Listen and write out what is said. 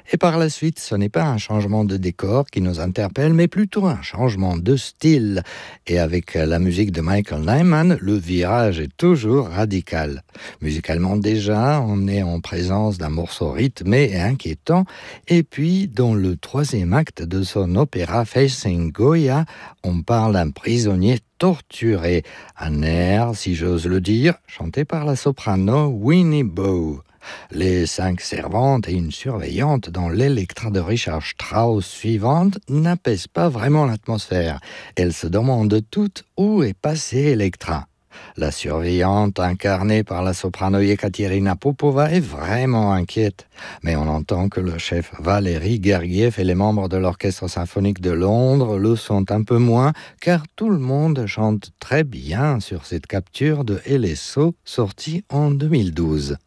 Et par la suite, ce n'est pas un changement de décor qui nous interpelle, mais plutôt un changement de style. Et avec la musique de Michael Nyman, le virage est toujours radical. Musicalement déjà, on est en présence d'un morceau rythmé et inquiétant. Et puis, dans le troisième acte de son opéra Facing Goya, on parle d'un prisonnier torturé. Un air, si j'ose le dire, chanté par la soprano Winnie Bow. Les 5 servantes et une surveillante dans l'Electra de Richard Strauss suivante n'apaisent pas vraiment l'atmosphère. Elles se demandent toutes où est passée Electra. La surveillante, incarnée par la soprano Yekaterina Popova, est vraiment inquiète. Mais on entend que le chef Valéry Gergiev et les membres de l'Orchestre symphonique de Londres le sont un peu moins, car tout le monde chante très bien sur cette capture de LSO sortie en 2012.